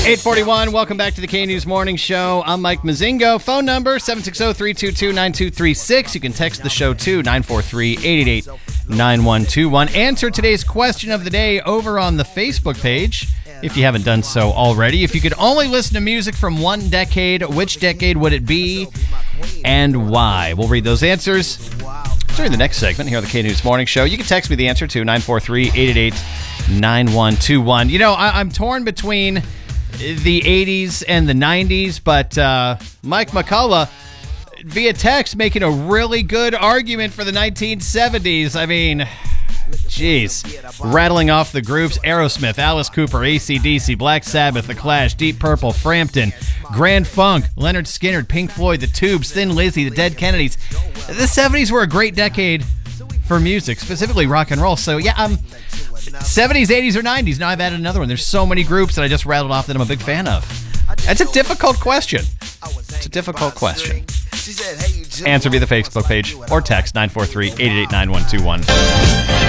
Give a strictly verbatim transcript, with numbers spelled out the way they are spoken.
eight forty-one, welcome back to the K-News Morning Show. I'm Mike Mazingo. Phone number, seven six zero, three two two, nine two three six. You can text the show to nine four three, eight eight eight, nine one two one. Answer today's question of the day over on the Facebook page, if you haven't done so already. If you could only listen to music from one decade, which decade would it be and why? We'll read those answers during the next segment here on the K-News Morning Show. You can text me the answer to nine four three, eight eight eight, nine one two one. You know, I- I'm torn between the eighties and the nineties, but uh, Mike McCullough via text making a really good argument for the nineteen seventies. I mean, jeez. Rattling off the groups: Aerosmith, Alice Cooper, A C D C, Black Sabbath, The Clash, Deep Purple, Frampton, Grand Funk, Leonard Skinner, Pink Floyd, The Tubes, Thin Lizzy, The Dead Kennedys. The seventies were a great decade for music, specifically rock and roll. So yeah, um, seventies, eighties, or nineties. Now I've added another one. There's so many groups that I just rattled off that I'm a big fan of. That's a difficult question. It's a difficult question. Answer via the Facebook page or text nine four three, eight eight eight, nine one two one.